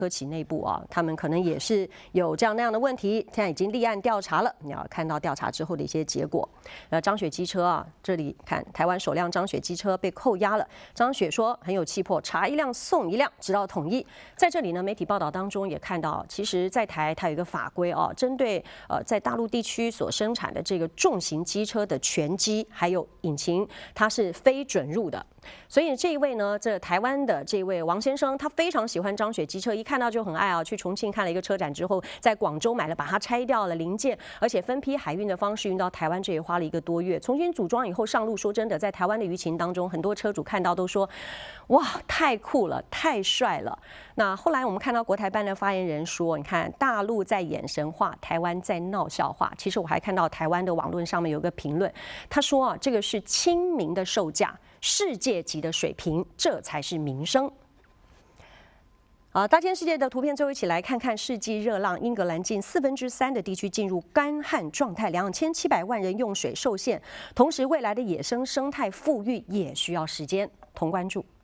科企内部啊，他们可能也是有这样那样的问题，现在已经立案调查了。你要看到调查之后的一些结果。张雪机车啊，这里看台湾首辆张雪机车被扣押了。张雪说很有气魄，查一辆送一辆，直到统一。在这里呢，媒体报道当中也看到，其实在台它有一个法规啊，针对在大陆地区所生产的这个重型机车的全机还有引擎，它是非准入的。所以这一位呢，这台湾的这位王先生，他非常喜欢张雪机车，一看到就很爱啊。去重庆看了一个车展之后，在广州买了，把它拆掉了零件，而且分批海运的方式运到台湾，这也花了1个多月。重新组装以后上路，说真的，在台湾的舆情当中，很多车主看到都说，哇，太酷了，太帅了。那后来我们看到国台办的发言人说，你看大陆在演神话，台湾在闹笑话。其实我还看到台湾的网络上面有个评论，他说啊，这个是亲民的售价。世界级的水平，这才是民生。大千世界的图片，最后一起来看看世纪热浪。英格兰近3/4的地区进入干旱状态，2700万人用水受限。同时，未来的野生生态富裕也需要时间。同关注。